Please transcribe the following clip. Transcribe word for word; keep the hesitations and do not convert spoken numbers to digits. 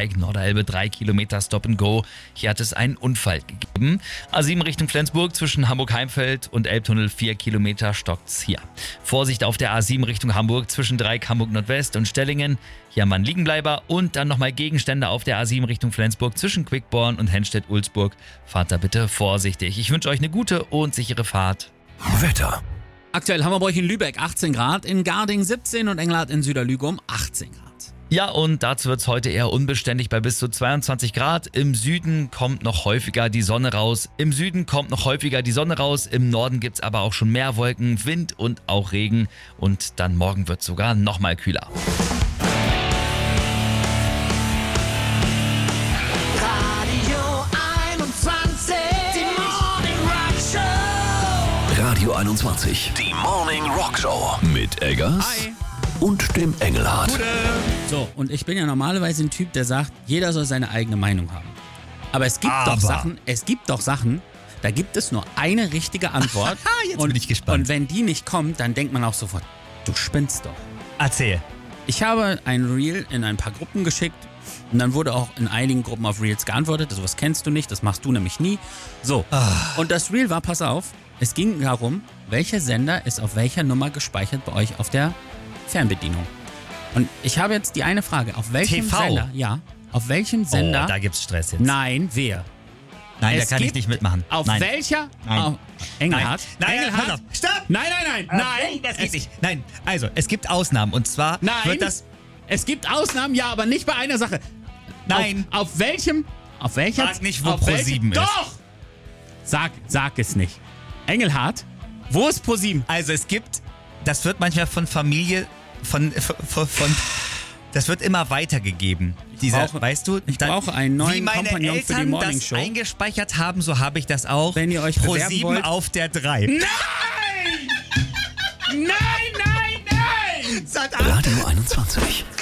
Dreieck Norderelbe drei Kilometer Stop and Go. Hier hat es einen Unfall gegeben. A sieben Richtung Flensburg zwischen Hamburg-Heimfeld und Elbtunnel vier Kilometer stockt's hier. Vorsicht auf der A sieben Richtung Hamburg zwischen Dreieck Hamburg Nordwest und Stellingen. Hier haben wir einen Liegenbleiber und dann nochmal Gegenstände auf der A sieben Richtung Flensburg zwischen Quickborn und Henstedt-Ulzburg. Fahrt da bitte vorsichtig. Ich wünsche euch eine gute und sichere Fahrt. Wetter. Aktuell haben wir bei euch in Lübeck achtzehn Grad, in Garding siebzehn und Engelhardt in Süderlügum achtzehn Grad. Ja, und dazu wird es heute eher unbeständig bei bis zu zweiundzwanzig Grad. Im Süden kommt noch häufiger die Sonne raus. Im Süden kommt noch häufiger die Sonne raus. Im Norden gibt es aber auch schon mehr Wolken, Wind und auch Regen. Und dann morgen wird es sogar noch mal kühler. Radio einundzwanzig, die Morning Rock Show mit Eggers Hi. und dem Engelhardt. So, und ich bin ja normalerweise ein Typ, der sagt, jeder soll seine eigene Meinung haben. Aber es gibt Aber. doch Sachen, es gibt doch Sachen, da gibt es nur eine richtige Antwort. Jetzt und, bin ich gespannt. Und wenn die nicht kommt, dann denkt man auch sofort, du spinnst doch. Erzähl. Ich habe ein Reel in ein paar Gruppen geschickt und dann wurde auch in einigen Gruppen auf Reels geantwortet. Sowas kennst du nicht, das machst du nämlich nie. So, und das Reel war, pass auf, es ging darum, welcher Sender ist auf welcher Nummer gespeichert bei euch auf der Fernbedienung. Und ich habe jetzt die eine Frage, auf welchem T V? Sender, ja, auf welchem Sender, Oh, da gibt's Stress jetzt. nein, wer? Nein, Es da kann ich gibt- nicht mitmachen. Auf Nein. welcher? Nein. Auf, Engelhardt? Nein, nein, Engelhardt? pass auf. Stopp! Nein, nein, nein, nein. das geht es, nicht. Nein, also, es gibt Ausnahmen und zwar Nein. wird das... Es gibt Ausnahmen, ja, aber nicht bei einer Sache. Nein. Auf, auf welchem? Auf welcher? Sag nicht, wo auf welchem- ProSieben ist. Doch! Sag, sag es nicht. Engelhardt, wo ist ProSieben? Also es gibt, das wird manchmal von Familie, von, von, von das wird immer weitergegeben. Dieser, brauche- weißt du? ich dann- brauche einen neuen Wie meine Kompagnon für die Eltern Morning das Show. eingespeichert haben, so habe ich das auch. Wenn ihr euch bewerben ProSieben wollt. auf der drei. Nein! Nein, nein, nein! Sat Radio einundzwanzig.